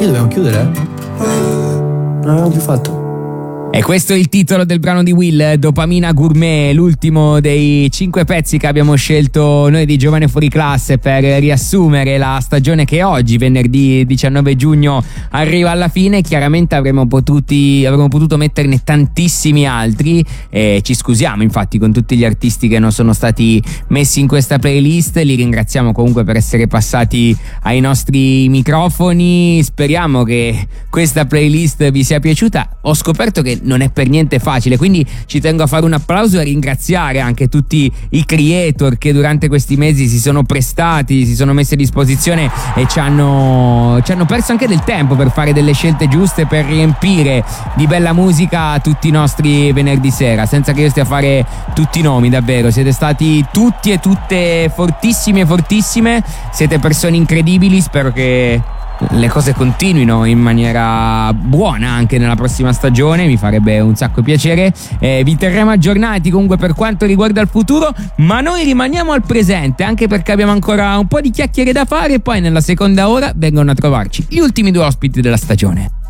Perché dobbiamo chiudere? Non abbiamo più fatto. E questo è il titolo del brano di Will, Dopamina Gourmet, l'ultimo dei 5 pezzi che abbiamo scelto noi di Giovane Fuori Classe per riassumere la stagione che oggi, venerdì 19 giugno, arriva alla fine. Chiaramente avremmo potuto metterne tantissimi altri e ci scusiamo infatti con tutti gli artisti che non sono stati messi in questa playlist. Li ringraziamo comunque per essere passati ai nostri microfoni. Speriamo che questa playlist vi sia piaciuta. Ho scoperto che non è per niente facile, quindi ci tengo a fare un applauso e a ringraziare anche tutti i creator che durante questi mesi si sono prestati, si sono messi a disposizione e ci hanno perso anche del tempo per fare delle scelte giuste, per riempire di bella musica tutti i nostri venerdì sera, senza che io stia a fare tutti i nomi. Davvero siete stati tutti e tutte fortissimi e fortissime, siete persone incredibili. Spero che le cose continuino in maniera buona anche nella prossima stagione, mi farebbe un sacco piacere. Vi terremo aggiornati comunque per quanto riguarda il futuro, ma noi rimaniamo al presente, anche perché abbiamo ancora un po' di chiacchiere da fare e poi nella seconda ora vengono a trovarci gli ultimi 2 ospiti della stagione.